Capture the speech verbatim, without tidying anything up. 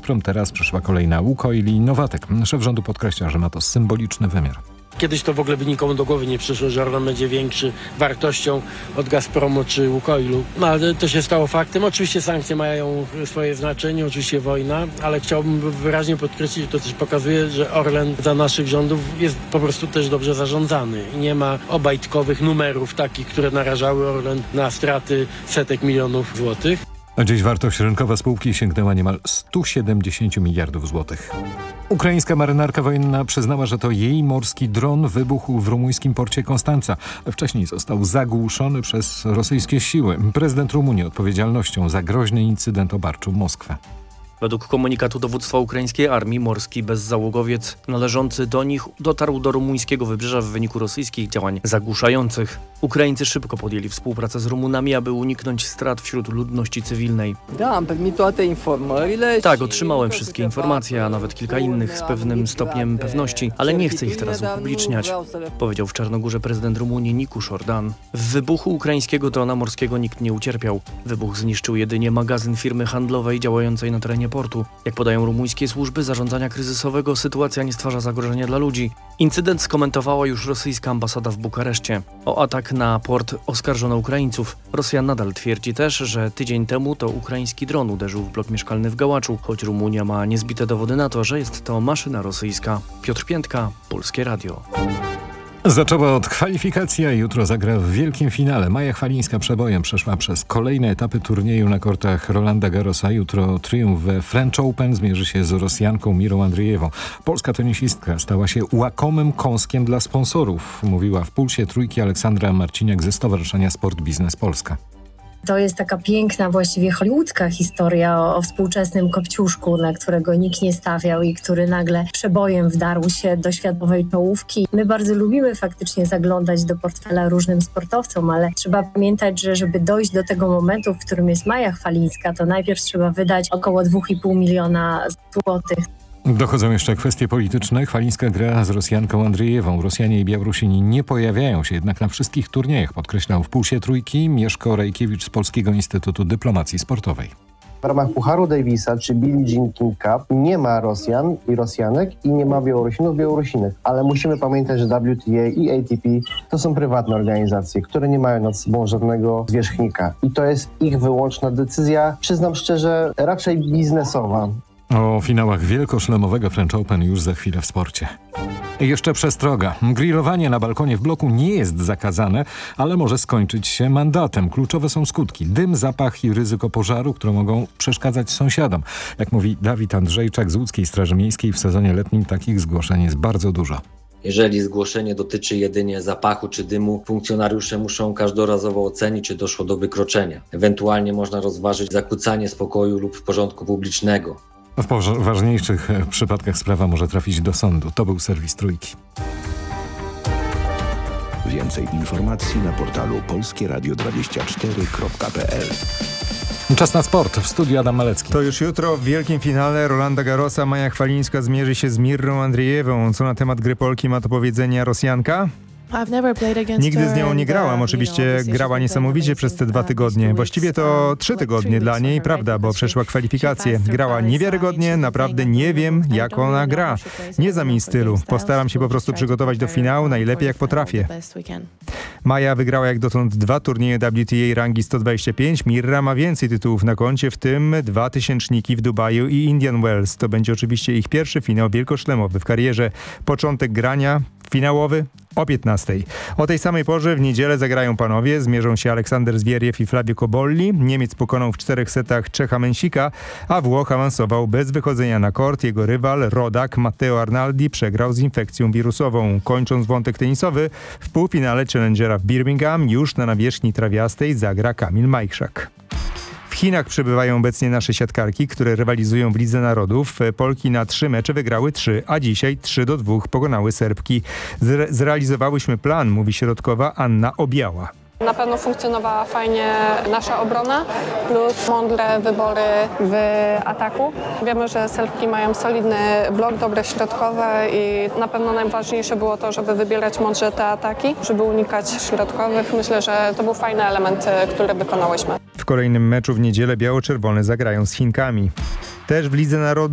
Gazprom, teraz przyszła kolej na Łukoil i Nowatek. Szef rządu podkreśla, że ma to symboliczny wymiar. Kiedyś to w ogóle by nikomu do głowy nie przyszło, że Orlen będzie większy wartością od Gazpromu czy Łukoilu. No ale to się stało faktem. Oczywiście sankcje mają swoje znaczenie, oczywiście wojna, ale chciałbym wyraźnie podkreślić, że to też pokazuje, że Orlen za naszych rządów jest po prostu też dobrze zarządzany. Nie ma obajtkowych numerów takich, które narażały Orlen na straty setek milionów złotych. A dziś wartość rynkowa spółki sięgnęła niemal sto siedemdziesiąt miliardów złotych. Ukraińska marynarka wojenna przyznała, że to jej morski dron wybuchł w rumuńskim porcie Konstanca. Wcześniej został zagłuszony przez rosyjskie siły. Prezydent Rumunii odpowiedzialnością za groźny incydent obarczył Moskwę. Według komunikatu dowództwa ukraińskiej armii morski bezzałogowiec należący do nich dotarł do rumuńskiego wybrzeża w wyniku rosyjskich działań zagłuszających. Ukraińcy szybko podjęli współpracę z Rumunami, aby uniknąć strat wśród ludności cywilnej. Tak, otrzymałem wszystkie informacje, a nawet kilka innych z pewnym stopniem pewności, ale nie chcę ich teraz upubliczniać, powiedział w Czarnogórze prezydent Rumunii Nicuș Ordan. W wybuchu ukraińskiego drona morskiego nikt nie ucierpiał. Wybuch zniszczył jedynie magazyn firmy handlowej działającej na terenie portu. Jak podają rumuńskie służby zarządzania kryzysowego, sytuacja nie stwarza zagrożenia dla ludzi. Incydent skomentowała już rosyjska ambasada w Bukareszcie. O atak na port oskarżono Ukraińców. Rosja nadal twierdzi też, że tydzień temu to ukraiński dron uderzył w blok mieszkalny w Gałaczu, choć Rumunia ma niezbite dowody na to, że jest to maszyna rosyjska. Piotr Piętka, Polskie Radio. Zaczęła od kwalifikacji, a jutro zagra w wielkim finale. Maja Chwalińska przebojem przeszła przez kolejne etapy turnieju na kortach Rolanda Garrosa. Jutro triumf we French Open zmierzy się z Rosjanką Mirą Andrzejewą. Polska tenisistka stała się łakomym kąskiem dla sponsorów, mówiła w Pulsie Trójki Aleksandra Marciniak ze Stowarzyszenia Sport Biznes Polska. To jest taka piękna, właściwie hollywoodzka historia o, o współczesnym kopciuszku, na którego nikt nie stawiał i który nagle przebojem wdarł się do światowej czołówki. My bardzo lubimy faktycznie zaglądać do portfela różnym sportowcom, ale trzeba pamiętać, że żeby dojść do tego momentu, w którym jest Maja Chwalińska, to najpierw trzeba wydać około dwa i pół miliona złotych. Dochodzą jeszcze kwestie polityczne. Chwalińska gra z Rosjanką Andrzejewą. Rosjanie i Białorusini nie pojawiają się jednak na wszystkich turniejach, podkreślał w Pulsie Trójki Mieszko Rejkiewicz z Polskiego Instytutu Dyplomacji Sportowej. W ramach Pucharu Davisa czy Billie Jean King Cup nie ma Rosjan i Rosjanek i nie ma Białorusinów, Białorusinek. Ale musimy pamiętać, że W T A i A T P to są prywatne organizacje, które nie mają nad sobą żadnego zwierzchnika. I to jest ich wyłączna decyzja, przyznam szczerze, raczej biznesowa. O finałach wielkoszlemowego French Open już za chwilę w sporcie. I jeszcze przestroga. Grillowanie na balkonie w bloku nie jest zakazane, ale może skończyć się mandatem. Kluczowe są skutki. Dym, zapach i ryzyko pożaru, które mogą przeszkadzać sąsiadom. Jak mówi Dawid Andrzejczak z Łódzkiej Straży Miejskiej, w sezonie letnim takich zgłoszeń jest bardzo dużo. Jeżeli zgłoszenie dotyczy jedynie zapachu czy dymu, funkcjonariusze muszą każdorazowo ocenić, czy doszło do wykroczenia. Ewentualnie można rozważyć zakłócanie spokoju lub porządku publicznego. W poważniejszych przypadkach sprawa może trafić do sądu. To był serwis Trójki. Więcej informacji na portalu polskie radio dwadzieścia cztery kropka p l. Czas na sport. W studiu Adam Malecki. To już jutro w wielkim finale Rolanda Garrosa Maja Chwalińska zmierzy się z Mirrą Andrzejewą. Co na temat gry Polki ma do powiedzenia Rosjanka? Nigdy z nią nie grałam. Oczywiście grała niesamowicie przez te dwa tygodnie. Właściwie to trzy tygodnie dla niej, prawda, bo przeszła kwalifikacje. Grała niewiarygodnie, naprawdę nie wiem, jak ona gra. Nie znam jej stylu. Postaram się po prostu przygotować do finału najlepiej, jak potrafię. Maja wygrała jak dotąd dwa turnieje W T A rangi sto dwadzieścia pięć. Mirra ma więcej tytułów na koncie, w tym dwa tysięczniki w Dubaju i Indian Wells. To będzie oczywiście ich pierwszy finał wielkoszlemowy w karierze. Początek grania finałowy o piętnastej. O tej samej porze w niedzielę zagrają panowie. Zmierzą się Aleksander Zwieriew i Flavio Cobolli. Niemiec pokonał w czterech setach Czecha Mensika, a Włoch awansował bez wychodzenia na kort. Jego rywal, rodak Matteo Arnaldi, przegrał z infekcją wirusową. Kończąc wątek tenisowy, w półfinale Challengera w Birmingham już na nawierzchni trawiastej zagra Kamil Majchrzak. W Chinach przebywają obecnie nasze siatkarki, które rywalizują w Lidze Narodów. Polki na trzy mecze wygrały trzy, a dzisiaj trzy do dwóch pokonały Serbki. Zre- zrealizowałyśmy plan, mówi środkowa Anna Obiała. Na pewno funkcjonowała fajnie nasza obrona, plus mądre wybory w ataku. Wiemy, że Serbki mają solidny blok, dobre środkowe i na pewno najważniejsze było to, żeby wybierać mądrze te ataki, żeby unikać środkowych. Myślę, że to był fajny element, który wykonałyśmy. W kolejnym meczu w niedzielę biało-czerwone zagrają z Chinkami. Też w Lidze Narodów